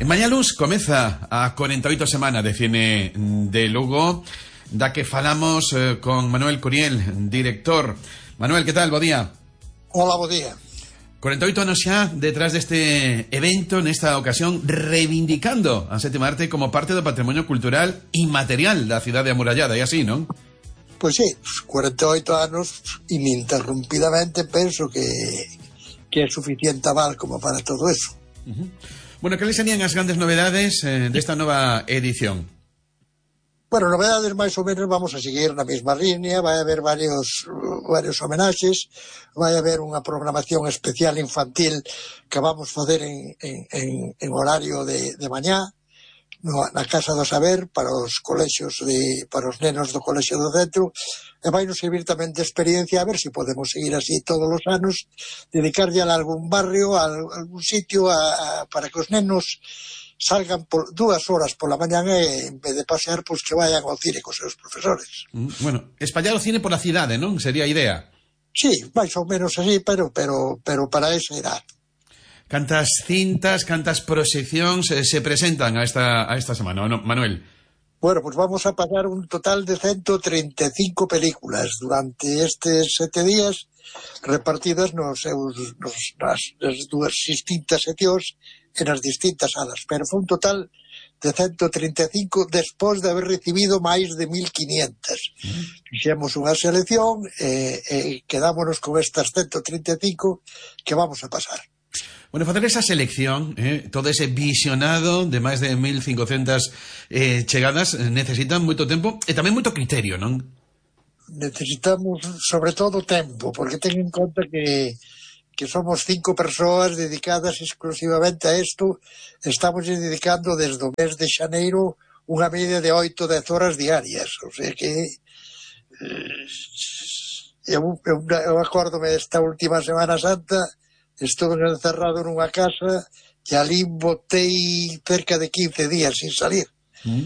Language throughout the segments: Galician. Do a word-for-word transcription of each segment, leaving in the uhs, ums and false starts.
En Mañá Luz comeza a corenta e oito semana de cine de Lugo, da que falamos eh, con Manuel Curiel, director. Manuel, que tal? Bo día. Hola, bo día. corenta e oito anos xa detrás deste evento, nesta ocasión, reivindicando a sétima arte como parte do patrimonio cultural inmaterial da cidade amurallada, e así, non? Pois sí, corenta e oito anos ininterrumpidamente, penso que que é suficiente aval como para todo eso. Uh-huh. Bueno, cales serían as grandes novedades eh, desta nova edición? Bueno, novedades máis ou menos vamos a seguir na mesma línea, vai haber varios varios homenaxes, vai haber unha programación especial infantil que vamos facer en, en, en, en horario de, de mañá, no, na Casa do Saber, para os colexios de, para os nenos do colexio do centro, e vai nos servir tamén de experiencia a ver se si podemos seguir así todos os anos, dedicarlle a algún barrio, a algún sitio a, a, para que os nenos salgan por dúas horas pola mañá e en vez de pasear, pois que vayan ao cine cos seus profesores. Bueno, espallar o cine pola cidade, non? Sería a idea. Sí, máis ou menos así, pero pero pero para esa edad. Cantas cintas, cantas proxeccións eh, se presentan a esta a esta semana, no, Manuel? Bueno, pues vamos a pasar un total de ciento treinta e cinco películas durante estes sete días, repartidas nos seus nos, nas, nas dúas distintas setións e nas distintas salas, pero foi un total de ciento treinta e cinco despois de haber recibido máis de mil quinientas. Mm. Fixemos unha selección e, e quedámonos con estas ciento treinta e cinco que vamos a pasar. Bueno, facer esa selección, eh, todo ese visionado de máis de mil cincocentas eh, chegadas, necesitan moito tempo e tamén moito criterio, non? Necesitamos, sobre todo, tempo, porque ten en conta que que somos cinco persoas dedicadas exclusivamente a isto, estamos dedicando desde o mes de xaneiro unha media de oito a dez horas diarias, o sea que eh, eu, eu, eu acórdome desta última Semana Santa, estuve encerrado nunha casa e ali botei cerca de quince días sin salir. Mm.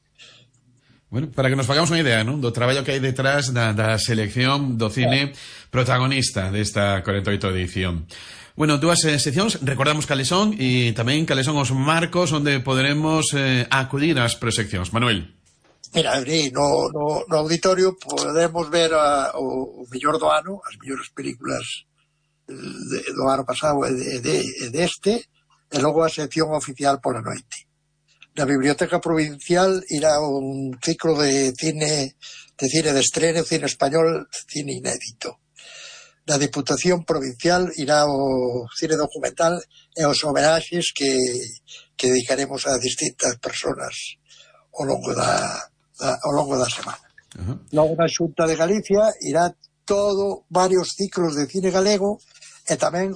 Bueno, para que nos fagamos unha idea, non? Do traballo que hai detrás da, da selección do cine protagonista desta corenta e oito edición. Bueno, dúas eh, seccións, recordamos cales son e tamén cales son os marcos onde poderemos eh, acudir ás proxeccións. Manuel. Mira, no, no, no auditorio podemos ver a, o, o mellor do ano, as mellores películas de, do ano pasado e de, de, de este, e logo a sección oficial pola noite. Na Biblioteca Provincial irá un ciclo de cine de cine de estreno, cine español, cine inédito. Na Diputación Provincial irá o cine documental e os homenaxes que, que dedicaremos a distintas personas ao longo da, da, ao longo da semana. Uh-huh. Logo na Xunta de Galicia irá todo varios ciclos de cine galego e tamén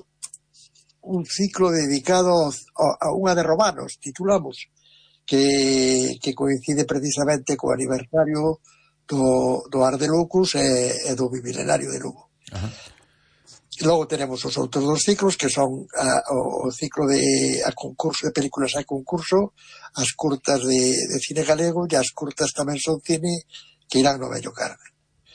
un ciclo dedicado a unha de Romanos, titulamos, que, que coincide precisamente co aniversario do, do Ar de Lucus e, e do Bimilenario de Lugo. Ajá. Logo tenemos os outros dos ciclos, que son a, o, o ciclo de a concurso de películas a concurso, as curtas de, de cine galego, e as curtas tamén son cine que irán no Vello Carmen.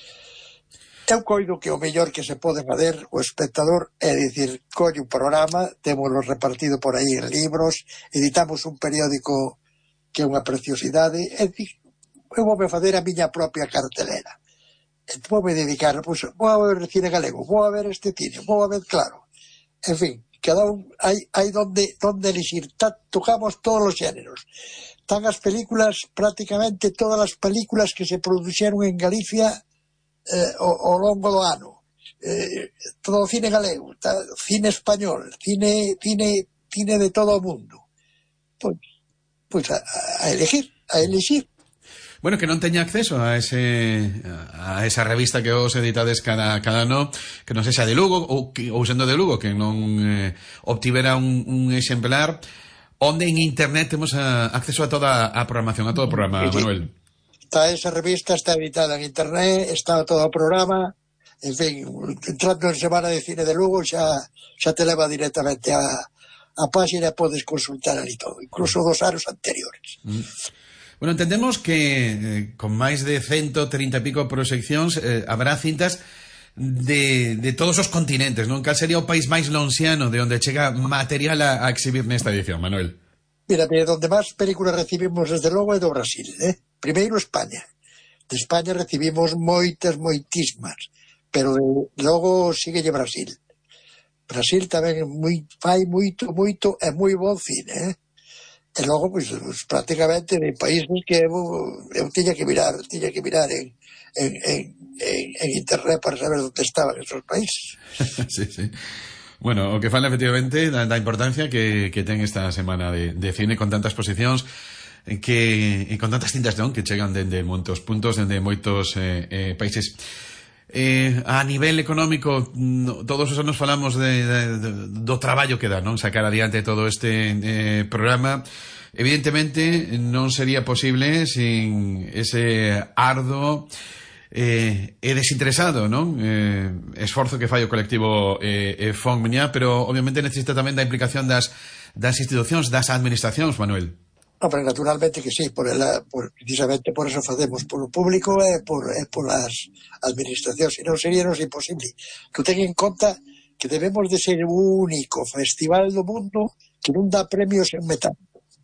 Eu coido que o mellor que se pode fazer o espectador é dicir, colle un programa, témoslo repartido por aí en libros, editamos un periódico que é unha preciosidade, é dicir, eu vou fazer a miña propia cartelera. Vou me dedicar, pois, vou a ver cine galego, vou a ver este cine, vou a ver, claro. En fin, cada un, hai, hai donde, donde elixir, Ta, tocamos todos os xéneros. Están as películas, prácticamente todas as películas que se produxeron en Galicia eh, ao, ao longo do ano. Eh, todo o cine galego, ta, cine español, cine, cine, cine de todo o mundo. Pois, pois a, a elegir, a elegir. Bueno, que non teña acceso a ese a esa revista que os editades cada, cada ano, que non sexa de Lugo ou, ou sendo de Lugo, que non eh, obtivera un, un exemplar, onde en internet temos a, acceso a toda a programación, a todo o programa, sí, Manuel. Está esa revista, está editada en internet, está todo o programa, en fin, entrando en Semana de Cine de Lugo xa, xa te leva directamente a a página e podes consultar ali todo, incluso dos anos anteriores. Mm. Bueno, entendemos que eh, con máis de ciento trinta e pico proxeccións eh, habrá cintas de, de todos os continentes, non? Cal sería o país máis lonxiano de onde chega material a, a exhibir nesta edición, Manuel? Mira, de donde máis películas recibimos desde logo é do Brasil, eh? Primeiro España. De España recibimos moitas, moitísimas, pero de, logo síguelle Brasil. Brasil tamén moi, fai moito, moito e moi bon cine, eh? E logo, pois, pues, prácticamente de países que eu, eu tiña que mirar, tiña que mirar en, en, en, en, en internet para saber onde estaban esos países. Sí, sí. Bueno, o que fala efectivamente da, da importancia que, que ten esta semana de, de cine con tantas posicións que, e con tantas cintas, non, que chegan dende moitos puntos, dende moitos eh, eh, países. Eh, a nivel económico, no, todos os anos falamos de, de, de, do traballo que dá, non, sacar adiante todo este eh, programa. Evidentemente non sería posible sin ese ardo eh, e desinteresado, non, eh, esforzo que fai o colectivo eh, eh, Fonmiña, pero obviamente necesita tamén da implicación das, das institucións, das administracións, Manuel. Hombre, naturalmente que sí, por ela, por, precisamente por eso facemos polo público e por, e por as administracións, se non sería nos imposible. Que ten en conta que debemos de ser o único festival do mundo que non dá premios en metal.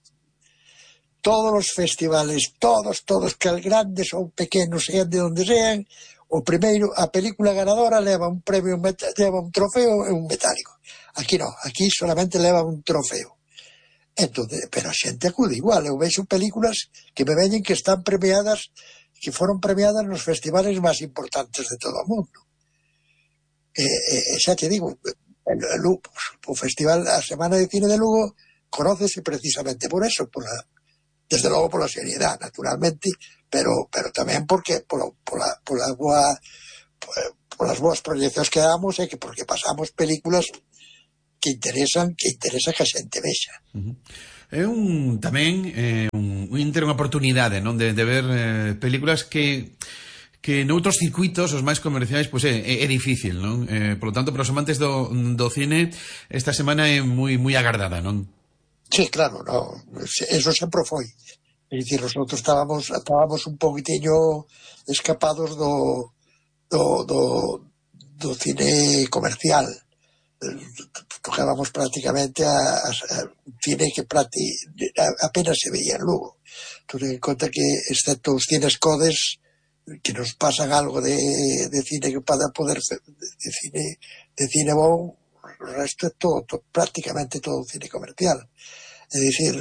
Todos os festivales, todos, todos, que grandes ou pequenos, sean de onde sean, o primeiro, a película ganadora leva un premio, leva un trofeo e un metálico. Aquí non, aquí solamente leva un trofeo. Entonces, pero a xente acude igual. Eu vexo películas que me veñen que están premiadas, que foron premiadas nos festivales máis importantes de todo o mundo. E, e xa te digo, el, el, o festival, a Semana de Cine de Lugo, conócese precisamente por eso, por la, desde logo pola seriedade, naturalmente, pero pero tamén porque por, por, la, por la boa por, por las boas proyeccións que damos, e que porque pasamos películas que interesan, que interesa que a xente vexa. Uh-huh. É un tamén eh, un, un ter unha oportunidade, non, de, de ver eh, películas que que noutros circuitos os máis comerciais pois é, é, é difícil, non? Eh, por lo tanto, para os amantes do, do cine esta semana é moi moi agardada, non? Sí, claro, no, eso sempre foi. É dicir, nosotros estábamos estábamos un poquitiño escapados do do, do, do cine comercial. Tocábamos prácticamente a, a, a cine que practi, a, apenas se veía en Lugo. Ten en conta que, excepto os cines Codes, que nos pasan algo de, de cine que para poder de cine de cine bon, o resto é todo, todo, prácticamente todo cine comercial. É dicir,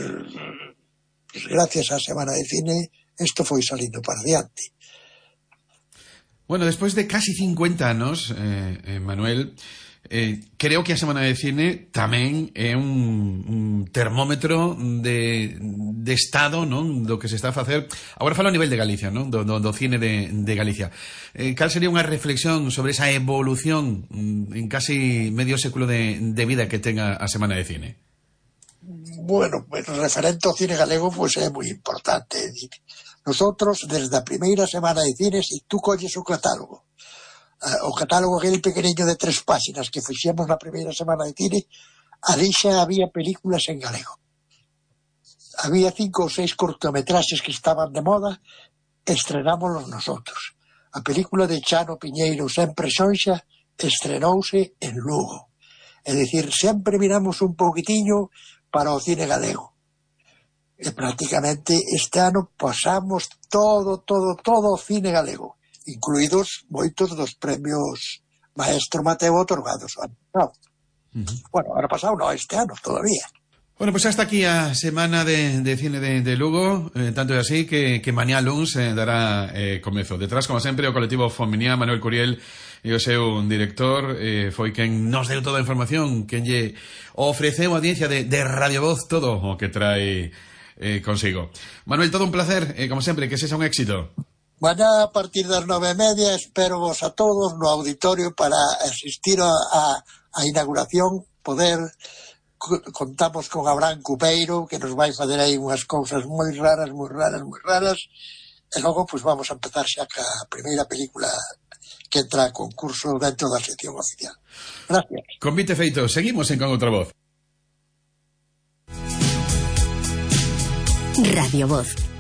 gracias á Semana de Cine, isto foi salindo para diante. Bueno, despois de casi cincuenta anos, eh, eh, Manuel, Eh, creo que a Semana de Cine tamén é un, un termómetro de, de estado, non, do que se está a facer. Agora falo a nivel de Galicia, non, do, do, do cine de, de Galicia. Eh, cal sería unha reflexión sobre esa evolución en casi medio século de, de vida que tenga a Semana de Cine? Bueno, pues, referente ao cine galego, pois pues, é moi importante. Nosotros, desde a primeira Semana de Cine, se tú colles o catálogo, o catálogo aquel pequeniño de tres páxinas que fixemos na primeira Semana de Cine, ali xa había películas en galego. Había cinco ou seis cortometraxes que estaban de moda, estrenámoslos nosotros. A película de Chano Piñeiro, Sempre Sonxa, estrenouse en Lugo. É dicir, sempre miramos un poquitiño para o cine galego. E prácticamente este ano pasamos todo, todo, todo o cine galego, incluídos moitos dos premios Maestro Mateo otorgados. No. Uh-huh. Bueno, ahora pasado no, este ano todavía. Bueno, pues hasta aquí a Semana de, de Cine de, de Lugo, eh, tanto é así que, que mañá luns eh, dará eh, comezo. Detrás, como sempre, o colectivo Fonmiña, Manuel Curiel e o seu director, eh, foi quen nos deu toda a información, quen lle ofreceu a audiencia de, de Radio Voz todo o que trae eh, consigo. Manuel, todo un placer, eh, como sempre, que sexa un éxito. Mañá, a partir das nove e media, espero vos a todos no auditorio para asistir a, a, a inauguración, poder, contamos con Abraham Cupeiro, que nos vai fazer aí unhas cousas moi raras, moi raras, moi raras, e logo, pois, vamos a empezar xa ca primeira película que entra a concurso dentro da sección oficial. Gracias. Convite feito, seguimos en Con Outra Voz. Radio Voz.